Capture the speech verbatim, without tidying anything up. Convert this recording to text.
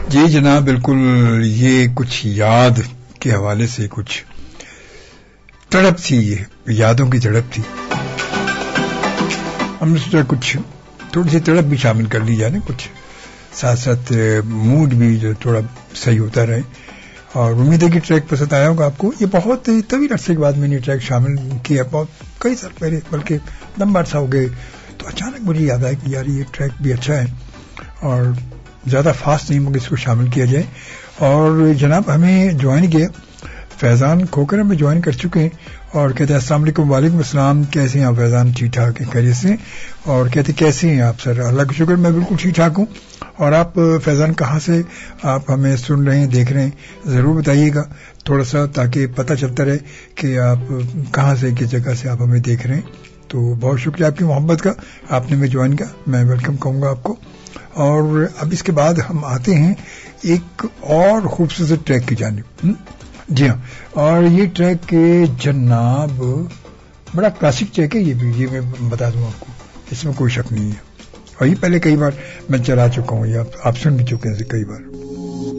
جی جناب بالکل، یہ کچھ یاد کے حوالے سے کچھ تڑپ تھی، یہ یادوں کی تڑپ تھی. ہم نے سوچا کچھ تھوڑی سی تڑپ بھی شامل کر لی جائے نا، کچھ ساتھ ساتھ موڈ بھی جو تھوڑا صحیح ہوتا رہے. اور امید ہے کہ ٹریک پسند آیا ہوگا آپ کو. یہ بہت طویل عرصے کے بعد میں نے ٹریک شامل کیا، بہت کئی سال پہلے، بلکہ لمبا عرصہ ہو گئے. تو اچانک مجھے یاد آیا کہ یار یہ ٹریک بھی اچھا ہے اور زیادہ فاسٹ نہیں، مگر اس کو شامل کیا جائے. اور جناب ہمیں جوائن کیا فیضان کھوکر، ہمیں جوائن کر چکے ہیں اور کہتے ہیں السلام علیکم. وعلیکم السلام، کیسے ہیں آپ فیضان؟ ٹھیک ٹھاک ہے، خیریت سے؟ اور کہتے کیسے ہیں آپ؟ سر اللہ کا شکر میں بالکل ٹھیک ٹھاک ہوں. اور آپ فیضان کہاں سے آپ ہمیں سن رہے ہیں، دیکھ رہے ہیں، ضرور بتائیے گا تھوڑا سا، تاکہ پتہ چلتا رہے کہ آپ کہاں سے، کس جگہ سے آپ ہمیں دیکھ رہے ہیں. تو بہت شکریہ آپ کی محبت کا، آپ نے ہمیں جوائن کیا، میں ویلکم کہوں گا آپ کو. اور اب اس کے بعد ہم آتے ہیں ایک اور خوبصورت ٹریک کی جانب. جی ہاں، اور یہ ٹریک کے جناب بڑا کلاسک ٹریک ہے. یہ بھی یہ میں بتا دوں آپ کو، اس میں کوئی شک نہیں ہے. اور یہ پہلے کئی بار میں چلا چکا ہوں، یہ آپ سن بھی چکے ہیں کئی بار.